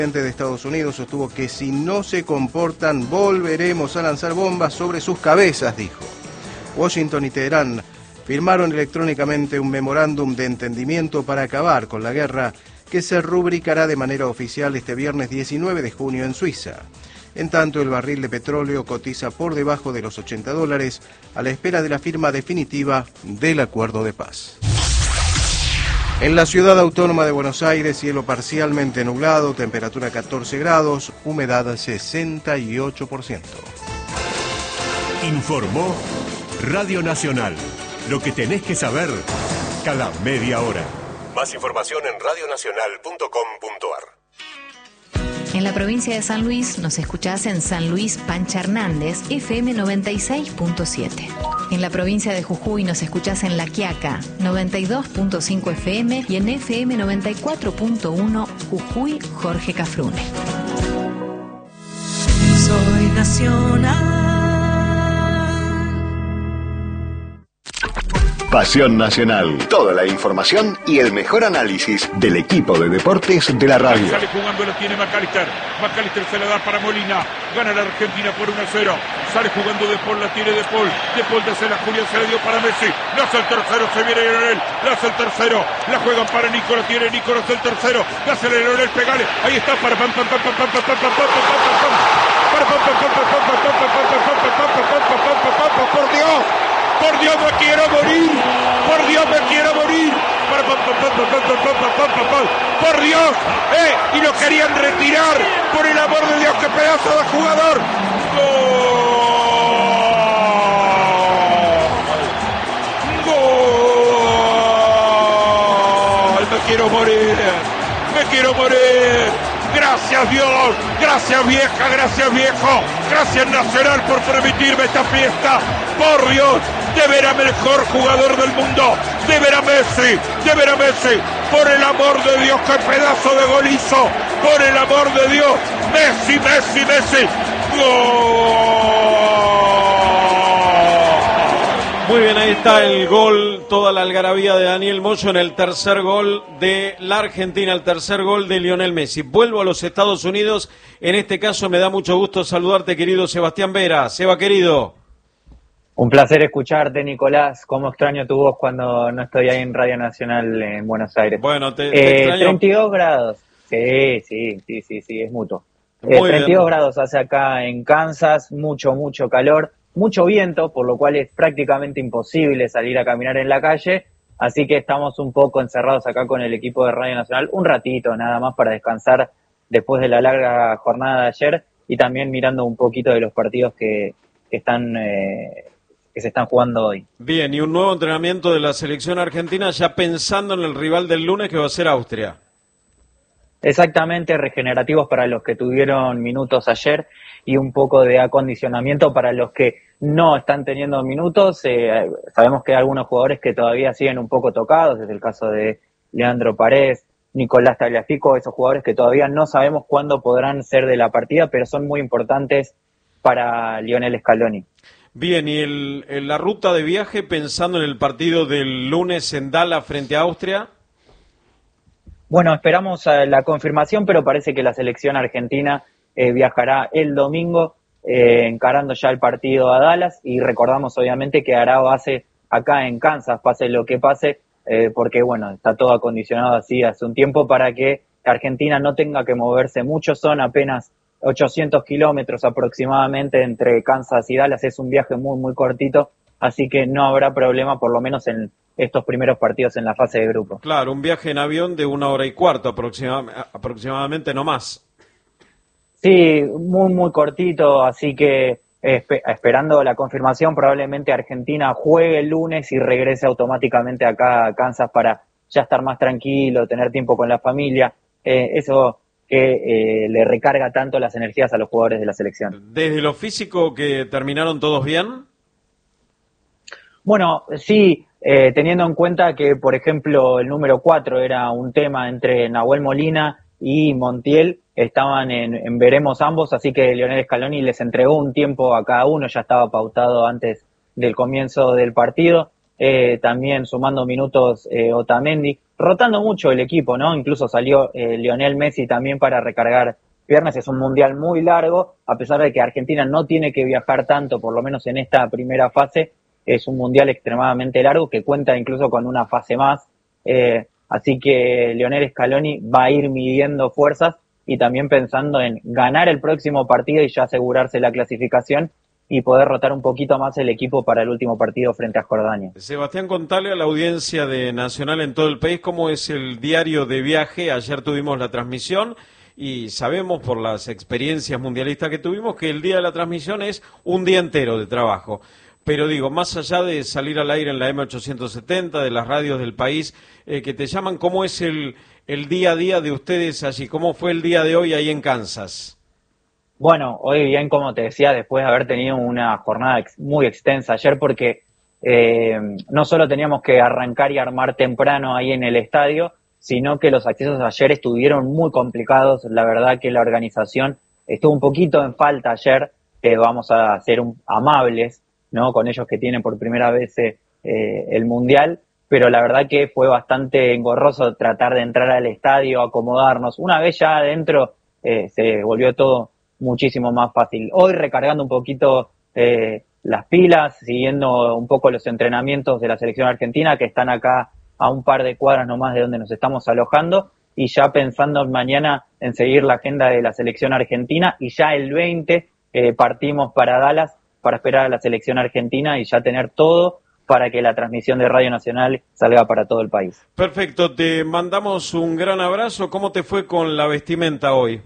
El presidente de Estados Unidos sostuvo que si no se comportan, volveremos a lanzar bombas sobre sus cabezas, dijo. Washington y Teherán firmaron electrónicamente un memorándum de entendimiento para acabar con la guerra que se rubricará de manera oficial este viernes 19 de junio en Suiza. En tanto, el barril de petróleo cotiza por debajo de los $80 a la espera de la firma definitiva del acuerdo de paz. En la ciudad autónoma de Buenos Aires, cielo parcialmente nublado, temperatura 14 grados, humedad 68%. Informó Radio Nacional. Lo que tenés que saber cada media hora. Más información en radionacional.com.ar. En la provincia de San Luis nos escuchás en San Luis Pancha Hernández, FM 96.7. En la provincia de Jujuy nos escuchás en La Quiaca, 92.5 FM y en FM 94.1 Jujuy Jorge Cafrune. Soy nacional. Pasión Nacional. Toda la información y el mejor análisis del equipo de deportes de la radio. Sale jugando, lo tiene McAllister. McAllister se la da para Molina. Gana la Argentina por 1-0. Sale jugando De Paul, la tiene De Paul. De Paul de la Julián se la dio para Messi. Le hace el tercero, se viene Lionel. Le hace el tercero. La juegan para Nico, la tiene Nico, le hace el tercero. Le hace Lionel, pegale. Ahí está para pam pam pam pam pam pam pam pam pam pam. Para pam pam pam pam pam pam pam pam pam. Por Dios. Por Dios me quiero morir, por Dios me quiero morir, por Dios, y lo querían retirar, por el amor de Dios, qué pedazo de jugador. ¡Gol! Me quiero morir. Gracias Dios, gracias vieja, gracias viejo, gracias Nacional por permitirme esta fiesta. Por Dios, de ver a mejor jugador del mundo, de ver a Messi, por el amor de Dios, qué pedazo de gol hizo, por el amor de Dios, Messi, ¡gol! Muy bien, ahí está el gol, toda la algarabía de Daniel Moyo en el tercer gol de la Argentina, el tercer gol de Lionel Messi. Vuelvo a los Estados Unidos, en este caso me da mucho gusto saludarte, querido Sebastián Vera. Seba, querido. Un placer escucharte, Nicolás. Cómo extraño tu voz cuando no estoy ahí en Radio Nacional en Buenos Aires. Bueno, te extraño. 32 grados. Sí, es mutuo. Muy 32 bien. grados hace acá en Kansas, mucho calor. Mucho viento, por lo cual es prácticamente imposible salir a caminar en la calle, así que estamos un poco encerrados acá con el equipo de Radio Nacional, un ratito nada más para descansar después de la larga jornada de ayer y también mirando un poquito de los partidos que se están jugando hoy. Bien, y un nuevo entrenamiento de la selección argentina ya pensando en el rival del lunes que va a ser Austria. Exactamente, regenerativos para los que tuvieron minutos ayer y un poco de acondicionamiento para los que no están teniendo minutos. Sabemos que hay algunos jugadores que todavía siguen un poco tocados, es el caso de Leandro Paredes, Nicolás Tagliafico, esos jugadores que todavía no sabemos cuándo podrán ser de la partida, pero son muy importantes para Lionel Scaloni. Bien, y la ruta de viaje pensando en el partido del lunes en Dallas frente a Austria. Bueno, esperamos la confirmación, pero parece que la selección argentina viajará el domingo encarando ya el partido a Dallas y recordamos obviamente que hará base acá en Kansas, pase lo que pase, porque bueno, está todo acondicionado así hace un tiempo para que Argentina no tenga que moverse mucho, son apenas 800 kilómetros aproximadamente entre Kansas y Dallas, es un viaje muy cortito, así que no habrá problema por lo menos en estos primeros partidos en la fase de grupo. Claro, un viaje en avión de 1 hora y cuarto aproximadamente, no más. Sí, muy cortito, así que esperando la confirmación, probablemente Argentina juegue el lunes y regrese automáticamente acá a Kansas para ya estar más tranquilo, tener tiempo con la familia, eso que le recarga tanto las energías a los jugadores de la selección. Desde lo físico, ¿que terminaron todos bien? Bueno, sí, teniendo en cuenta que, por ejemplo, el número 4 era un tema entre Nahuel Molina y Montiel, estaban en veremos ambos, así que Lionel Scaloni les entregó un tiempo a cada uno, ya estaba pautado antes del comienzo del partido. también sumando minutos Otamendi, rotando mucho el equipo, ¿no? Incluso salió Lionel Messi también para recargar piernas. Es un mundial muy largo, a pesar de que Argentina no tiene que viajar tanto, por lo menos en esta primera fase. Es un mundial extremadamente largo que cuenta incluso con una fase más. Así que Lionel Scaloni va a ir midiendo fuerzas y también pensando en ganar el próximo partido y ya asegurarse la clasificación y poder rotar un poquito más el equipo para el último partido frente a Jordania. Sebastián, contale a la audiencia de Nacional en todo el país cómo es el diario de viaje. Ayer tuvimos la transmisión y sabemos por las experiencias mundialistas que tuvimos que el día de la transmisión es un día entero de trabajo. Pero digo, más allá de salir al aire en la M870, de las radios del país que te llaman, ¿cómo es el día a día de ustedes allí? ¿Cómo fue el día de hoy ahí en Kansas? Bueno, hoy bien, como te decía, después de haber tenido una jornada muy extensa ayer, porque no solo teníamos que arrancar y armar temprano ahí en el estadio, sino que los accesos ayer estuvieron muy complicados. La verdad que la organización estuvo un poquito en falta ayer. Vamos a ser amables, ¿no?, con ellos que tienen por primera vez el Mundial, pero la verdad que fue bastante engorroso tratar de entrar al estadio, acomodarnos. Una vez ya adentro se volvió todo muchísimo más fácil. Hoy recargando un poquito las pilas, siguiendo un poco los entrenamientos de la selección argentina, que están acá a un par de cuadras nomás de donde nos estamos alojando, y ya pensando mañana en seguir la agenda de la selección argentina, y ya el 20 partimos para Dallas para esperar a la selección argentina y ya tener todo para que la transmisión de Radio Nacional salga para todo el país. Perfecto, te mandamos un gran abrazo. ¿Cómo te fue con la vestimenta hoy?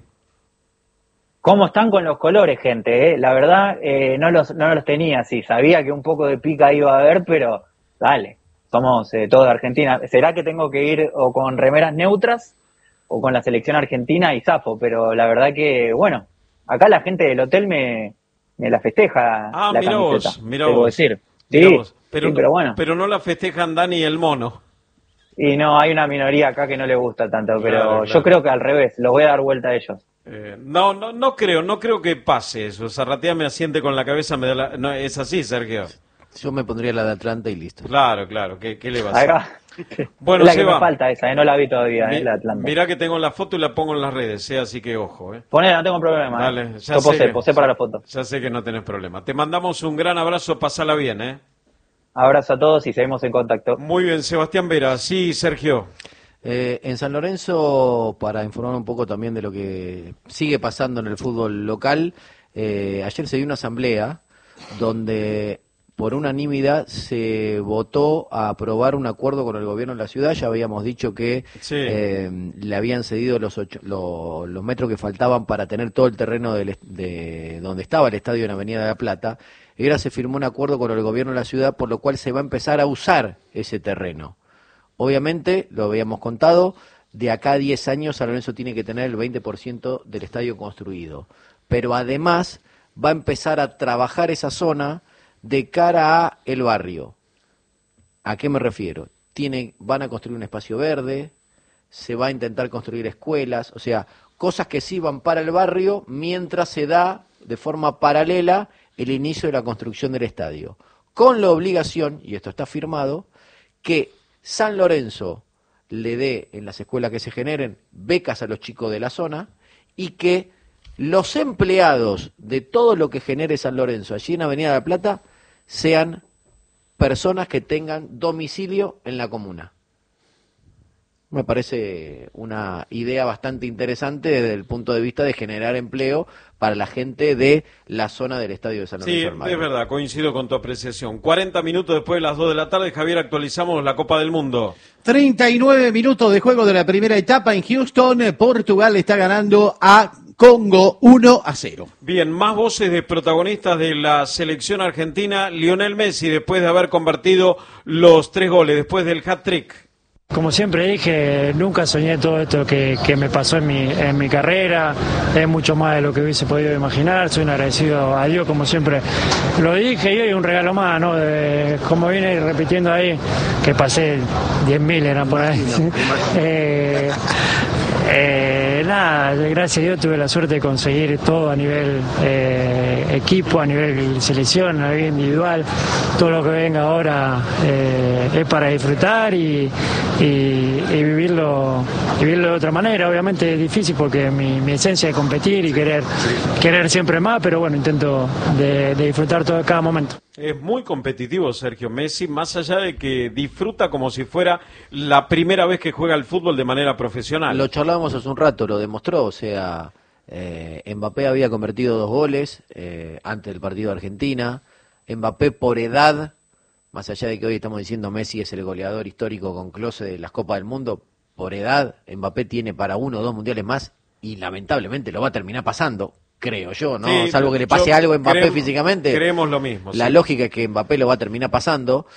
¿Cómo están con los colores, gente? La verdad, no los tenía así. Sabía que un poco de pica iba a haber, pero dale, somos todos de Argentina. ¿Será que tengo que ir o con remeras neutras o con la selección argentina y zafo? Pero la verdad que, bueno, acá la gente del hotel me la festeja la camiseta. Mira debo vos, decir. Mira Sí, vos. Pero, sí, pero bueno. Pero no la festejan Dani y el mono. Y no, hay una minoría acá que no le gusta tanto, pero Claro. yo creo que al revés, los voy a dar vuelta a ellos. No creo que pase eso. Zarratea me asiente con la cabeza, no, es así, Sergio. Yo me pondría la de Atlanta y listo. Claro, ¿qué le va a hacer? Acá. Bueno, es la que Seba, me falta esa, no la vi todavía, la Atlanta. Mirá que tengo la foto y la pongo en las redes, así que ojo. Ponela, no tengo problema. Dale, ya Yo sé posé para la foto. Ya sé que no tenés problema. Te mandamos un gran abrazo, pasala bien, Abrazo a todos y seguimos en contacto. Muy bien, Sebastián Vera. Sí, Sergio. En San Lorenzo, para informar un poco también de lo que sigue pasando en el fútbol local, ayer se dio una asamblea donde por unanimidad se votó a aprobar un acuerdo con el gobierno de la ciudad. Ya habíamos dicho que Sí. le habían cedido los metros que faltaban para tener todo el terreno de donde estaba el estadio en Avenida de la Plata. Y ahora se firmó un acuerdo con el gobierno de la ciudad, por lo cual se va a empezar a usar ese terreno. Obviamente, lo habíamos contado, de acá a 10 años San Lorenzo tiene que tener el 20% del estadio construido. Pero además va a empezar a trabajar esa zona de cara a el barrio. ¿A qué me refiero? Van a construir un espacio verde, se va a intentar construir escuelas, o sea, cosas que sí van para el barrio mientras se da de forma paralela el inicio de la construcción del estadio. Con la obligación, y esto está firmado, que San Lorenzo le dé en las escuelas que se generen becas a los chicos de la zona y que los empleados de todo lo que genere San Lorenzo allí en Avenida de la Plata sean personas que tengan domicilio en la comuna. Me parece una idea bastante interesante desde el punto de vista de generar empleo para la gente de la zona del estadio de San Lorenzo. Sí, Almagro. es verdad, coincido con tu apreciación. 40 minutos después de las 2 de la tarde, Javier, actualizamos la Copa del Mundo. 39 minutos de juego de la primera etapa en Houston. Portugal está ganando a Congo 1-0. Bien, más voces de protagonistas de la selección argentina. Lionel Messi, después de haber convertido los 3 goles, después del hat-trick. Como siempre dije, nunca soñé todo esto que me pasó en mi carrera, es mucho más de lo que hubiese podido imaginar, soy un agradecido a Dios, como siempre lo dije, y hoy un regalo más, ¿no? Como viene repitiendo ahí, que pasé 10.000 eran por ahí. nada, gracias a Dios tuve la suerte de conseguir todo a nivel equipo, a nivel selección, a nivel individual. Todo lo que venga ahora es para disfrutar y vivirlo de otra manera. Obviamente es difícil porque mi esencia es competir y querer siempre más, pero bueno, intento de disfrutar cada momento. Es muy competitivo Sergio Messi, más allá de que disfruta como si fuera la primera vez que juega al fútbol de manera profesional. Lo charlábamos hace un rato, lo demostró, o sea, Mbappé había convertido 2 goles antes del partido de Argentina. Mbappé por edad, más allá de que hoy estamos diciendo Messi es el goleador histórico con Klose de las Copas del Mundo, por edad Mbappé tiene para 1 o 2 mundiales más y lamentablemente lo va a terminar pasando. Creo yo, ¿no? Sí, salvo que le pase algo a Mbappé físicamente. Creemos lo mismo. La sí. lógica es que Mbappé lo va a terminar pasando,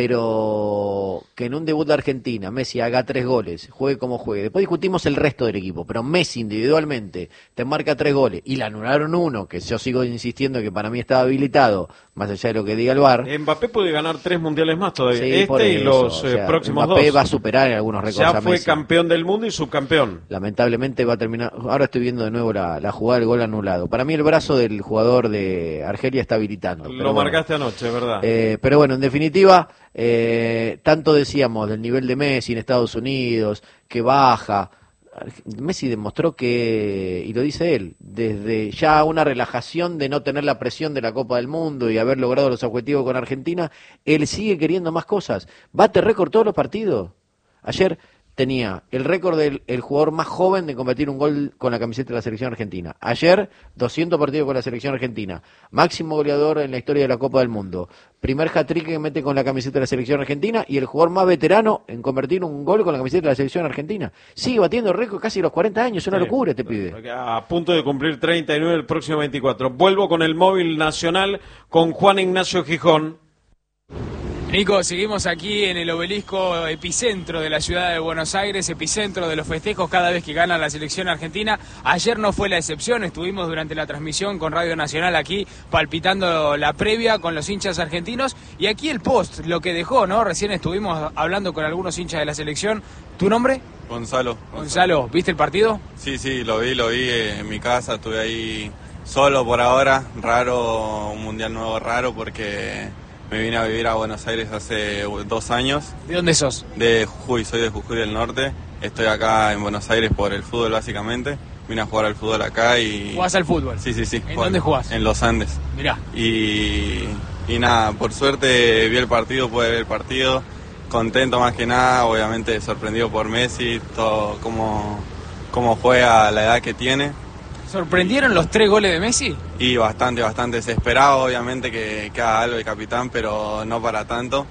pero que en un debut de Argentina Messi haga 3 goles, juegue como juegue. Después discutimos el resto del equipo, pero Messi individualmente te marca 3 goles y le anularon 1, que yo sigo insistiendo que para mí estaba habilitado, más allá de lo que diga el VAR. Mbappé puede ganar 3 mundiales más todavía, Sí, y los próximos Mbappé 2. va a superar en algunos récords. Ya fue campeón del mundo y subcampeón. Lamentablemente va a terminar. Ahora estoy viendo de nuevo la jugada del gol anulado. Para mí el brazo del jugador de Argelia está habilitando. Lo marcaste anoche, ¿verdad? Pero bueno, en definitiva, tanto decíamos del nivel de Messi en Estados Unidos, que baja. Messi demostró que, y lo dice él, desde ya una relajación de no tener la presión de la Copa del Mundo y haber logrado los objetivos con Argentina, él sigue queriendo más cosas. Bate récord todos los partidos. Ayer tenía el récord del jugador más joven de convertir un gol con la camiseta de la selección argentina. Ayer, 200 partidos con la selección argentina. Máximo goleador en la historia de la Copa del Mundo. Primer hat-trick que mete con la camiseta de la selección argentina y el jugador más veterano en convertir un gol con la camiseta de la selección argentina. Sigue batiendo récord casi los 40 años, es una locura este pibe. A punto de cumplir 39 el próximo 24. Vuelvo con el móvil nacional con Juan Ignacio Gijón. Nico, seguimos aquí en el obelisco epicentro de la ciudad de Buenos Aires, epicentro de los festejos cada vez que gana la selección argentina. Ayer no fue la excepción, estuvimos durante la transmisión con Radio Nacional aquí palpitando la previa con los hinchas argentinos y aquí el post, lo que dejó, ¿no? Recién estuvimos hablando con algunos hinchas de la selección. ¿Tu nombre? Gonzalo. Gonzalo, ¿viste el partido? Sí, lo vi en mi casa, estuve ahí solo por ahora, raro, un mundial nuevo raro porque me vine a vivir a Buenos Aires hace 2 años. ¿De dónde sos? De Jujuy, soy de Jujuy del Norte. Estoy acá en Buenos Aires por el fútbol básicamente. Vine a jugar al fútbol acá y... ¿Jugás al fútbol? Sí. ¿En dónde jugás? En los Andes. Mirá. Y nada, por suerte vi el partido, pude ver el partido. Contento más que nada, obviamente sorprendido por Messi, todo cómo juega a la edad que tiene. ¿Sorprendieron los 3 goles de Messi? Y bastante. Se esperaba obviamente que haga algo de capitán, pero no para tanto.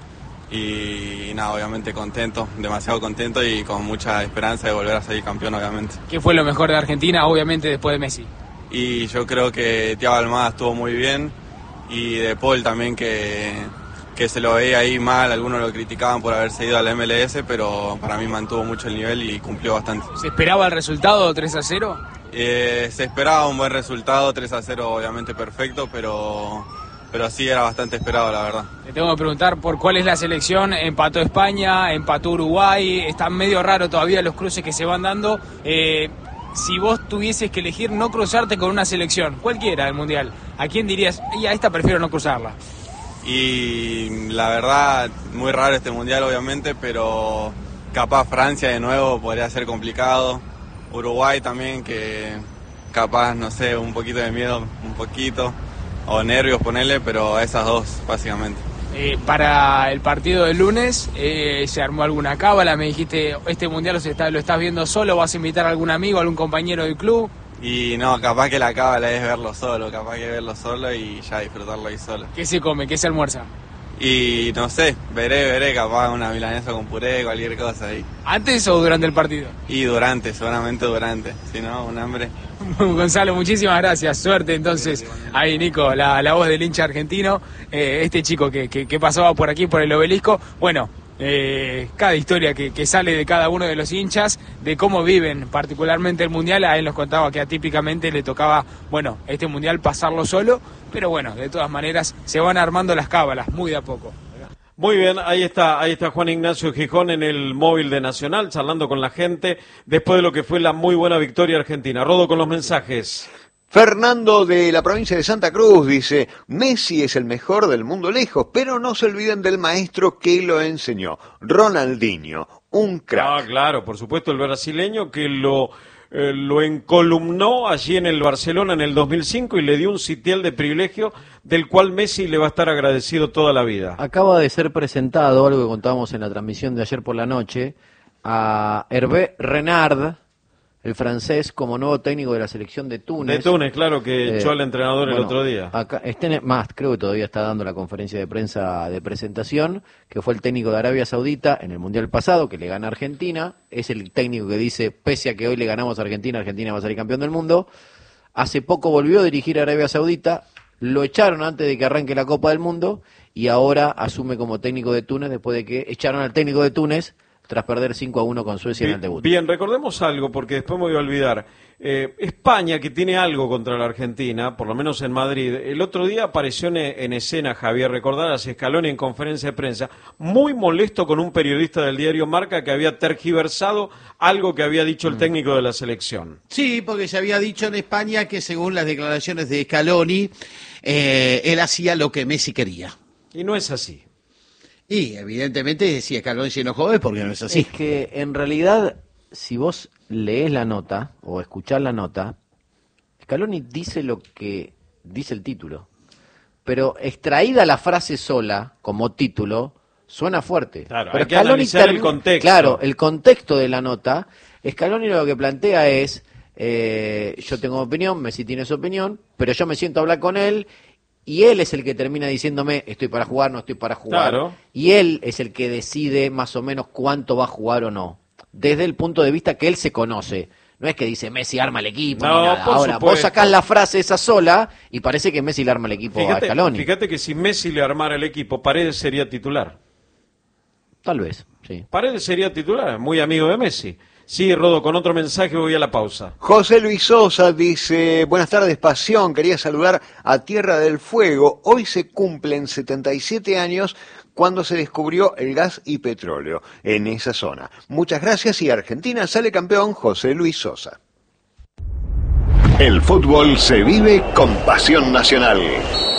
Y nada, obviamente contento, demasiado contento y con mucha esperanza de volver a salir campeón, obviamente. ¿Qué fue lo mejor de Argentina, obviamente, después de Messi? Y yo creo que Thiago Almada estuvo muy bien y De Paul también que se lo veía ahí mal, algunos lo criticaban por haberse ido a la MLS, pero para mí mantuvo mucho el nivel y cumplió bastante. ¿Se esperaba el resultado 3-0? Se esperaba un buen resultado, 3-0 obviamente perfecto, pero sí era bastante esperado, la verdad. Te tengo que preguntar por cuál es la selección. Empató España, empató Uruguay, está medio raro todavía los cruces que se van dando. Si vos tuvieses que elegir no cruzarte con una selección, cualquiera del Mundial, ¿a quién dirías, y a esta prefiero no cruzarla? Y la verdad, muy raro este Mundial obviamente, pero capaz Francia de nuevo podría ser complicado. Uruguay también, que capaz, no sé, un poquito de miedo, o nervios ponerle, pero a esas dos básicamente. Para el partido del lunes, ¿se armó alguna cábala? Me dijiste, este Mundial lo estás viendo solo, ¿vas a invitar a algún amigo, algún compañero del club? Y no, capaz que la cábala es verlo solo, y ya disfrutarlo ahí solo. ¿Qué se come? ¿Qué se almuerza? Y no sé, veré, capaz una milanesa con puré, cualquier cosa ahí. ¿Antes o durante el partido? Y seguramente durante, si no, un hambre. Gonzalo, muchísimas gracias, suerte entonces. Ahí Nico, la voz del hincha argentino, este chico que pasaba por aquí, por el obelisco. Bueno, cada historia que sale de cada uno de los hinchas, de cómo viven particularmente el Mundial. A él nos contaba que atípicamente le tocaba, bueno, este Mundial pasarlo solo, pero bueno, de todas maneras se van armando las cábalas, muy de a poco. Muy bien, ahí está Juan Ignacio Gijón en el móvil de Nacional, charlando con la gente, después de lo que fue la muy buena victoria argentina. Rodo con los mensajes. Fernando de la provincia de Santa Cruz dice, Messi es el mejor del mundo lejos, pero no se olviden del maestro que lo enseñó, Ronaldinho, un crack. Ah, claro, por supuesto, el brasileño que lo encolumnó allí en el Barcelona en el 2005 y le dio un sitial de privilegio del cual Messi le va a estar agradecido toda la vida. Acaba de ser presentado, algo que contábamos en la transmisión de ayer por la noche, a Hervé Renard, el francés, como nuevo técnico de la selección de Túnez. De Túnez, claro, que echó al entrenador el otro día. Acá, creo que todavía está dando la conferencia de prensa de presentación, que fue el técnico de Arabia Saudita en el Mundial pasado, que le gana a Argentina. Es el técnico que dice, pese a que hoy le ganamos a Argentina, Argentina va a salir campeón del mundo. Hace poco volvió a dirigir a Arabia Saudita, lo echaron antes de que arranque la Copa del Mundo, y ahora asume como técnico de Túnez, después de que echaron al técnico de Túnez, tras perder 5-1 con Suecia en el debut. Bien, recordemos algo, porque después me voy a olvidar. España, que tiene algo contra la Argentina, por lo menos en Madrid, el otro día apareció en escena, Javier, recordarás, Scaloni en conferencia de prensa, muy molesto con un periodista del diario Marca que había tergiversado algo que había dicho el técnico de la selección. Sí, porque se había dicho en España que según las declaraciones de Scaloni, él hacía lo que Messi quería. Y no es así. Y evidentemente si Scaloni se enojó es porque no es así. Es que en realidad, si vos lees la nota o escuchás la nota, Scaloni dice lo que dice el título. Pero extraída la frase sola como título, suena fuerte. Claro, pero hay que analizar el contexto. Claro, el contexto de la nota. Scaloni lo que plantea es, yo tengo opinión, Messi tiene su opinión, pero yo me siento a hablar con él. Y él es el que termina diciéndome, estoy para jugar, no estoy para jugar. Claro. Y él es el que decide más o menos cuánto va a jugar o no. Desde el punto de vista que él se conoce. No es que dice Messi arma el equipo, no, ni nada. Ahora, vos sacás la frase esa sola y parece que Messi le arma el equipo a Scaloni. Fíjate que si Messi le armara el equipo, Paredes sería titular. Tal vez, sí. Paredes sería titular, muy amigo de Messi. Sí, Rodo, con otro mensaje voy a la pausa. José Luis Sosa dice, buenas tardes, Pasión, quería saludar a Tierra del Fuego. Hoy se cumplen 77 años cuando se descubrió el gas y petróleo en esa zona. Muchas gracias y Argentina sale campeón, José Luis Sosa. El fútbol se vive con pasión nacional.